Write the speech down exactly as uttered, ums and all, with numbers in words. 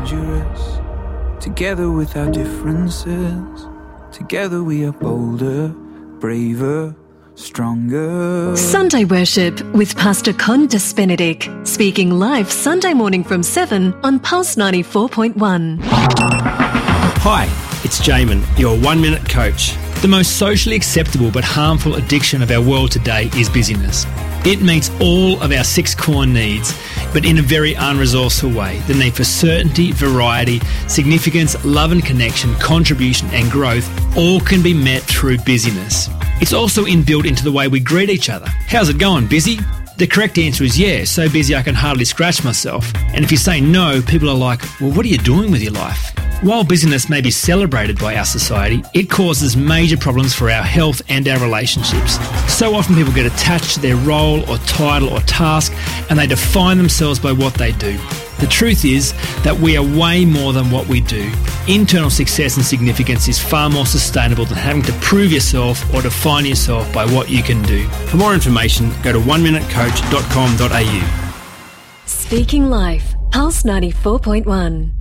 dangerous. Together with our differences, together we are bolder, braver, stronger. Sunday Worship with Pastor Condas Benedict, speaking live Sunday morning from seven on Pulse ninety-four point one. Hi, it's Jamin, your one-minute coach. The most socially acceptable but harmful addiction of our world today is busyness. It meets all of our six core needs, but in a very unresourceful way. The need for certainty, variety, significance, love and connection, contribution and growth all can be met through busyness. It's also inbuilt into the way we greet each other. How's it going, busy? The correct answer is yeah, so busy I can hardly scratch myself. And if you say no, people are like, well, what are you doing with your life? While busyness may be celebrated by our society, it causes major problems for our health and our relationships. So often people get attached to their role or title or task and they define themselves by what they do. The truth is that we are way more than what we do. Internal success and significance is far more sustainable than having to prove yourself or define yourself by what you can do. For more information, go to one minute coach dot com dot a u. Speaking Life, Pulse ninety-four point one.